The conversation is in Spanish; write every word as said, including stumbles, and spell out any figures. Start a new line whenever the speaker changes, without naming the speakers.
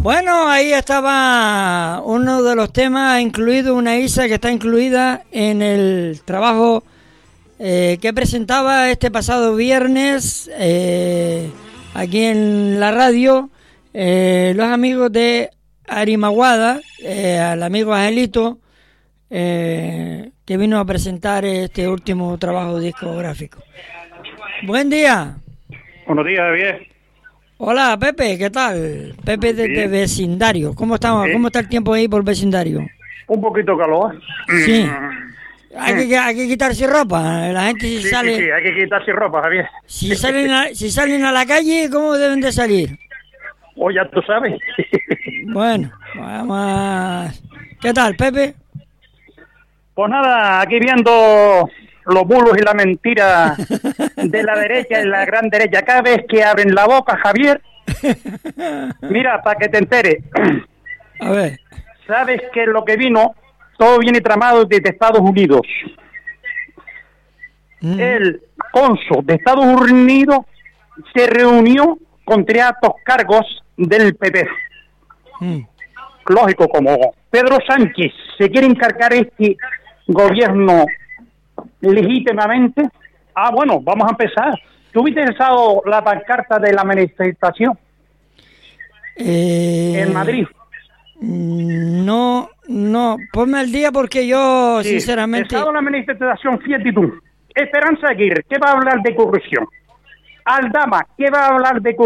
Bueno, ahí estaba uno de los temas incluido, una Isa que está incluida en el trabajo eh, que presentaba este pasado viernes eh, aquí en la radio eh, los amigos de Arimaguada, eh, al amigo Angelito, eh, que vino a presentar este último trabajo discográfico. Buen día.
Buenos días, Javier.
Hola, Pepe, ¿qué tal? Pepe desde de vecindario. ¿Cómo estamos?
¿Sí?
¿Cómo está el tiempo ahí por vecindario?
Un poquito calor.
Sí. Hay que, hay que quitarse ropa. La gente si
Sí,
sale...
sí, sí, hay que quitarse ropa, Javier.
Si salen, a, si salen a la calle, ¿cómo deben de salir?
O ya tú sabes.
Bueno, vamos a... ¿Qué tal, Pepe?
Pues nada, aquí viendo los bulos y la mentira de la derecha y la gran derecha. Cada vez que abren la boca, Javier, mira, para que te enteres.
A ver.
Sabes que lo que vino, todo viene tramado desde Estados Unidos. Mm. El cónsul de Estados Unidos se reunió con tres altos cargos del P P. Mm. Lógico, como Pedro Sánchez se quiere encargar este gobierno legítimamente. Ah, bueno, vamos a empezar. ¿Tuviste usado la pancarta de la manifestación
eh,
en Madrid?
No, no, ponme al día porque yo, sí, sinceramente...
He estado en la manifestación, fíjate tú. Esperanza Aguirre, ¿qué va a hablar de corrupción? Aldama, ¿qué va a hablar de corrupción?